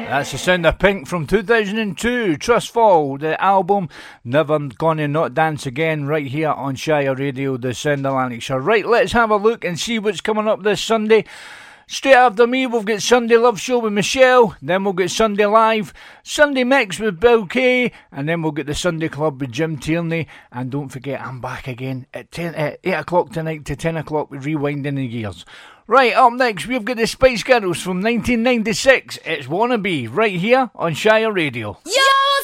That's the sound of Pink from 2002, Trustfall, the album Never Gonna Not Dance Again, right here on Shire Radio, the sound of Lanarkshire. Right, let's have a look and see what's coming up this Sunday. Straight after me, we've got Sunday Love Show with Michelle, then we'll get Sunday Live, Sunday Mix with Bill Kay, and then we'll get the Sunday Club with Jim Tierney. And don't forget, I'm back again at 8 o'clock tonight to 10 o'clock with Rewinding the Gears. Right, up next, we've got the Spice Girls from 1996. It's Wannabe, right here on Shire Radio. Yeah!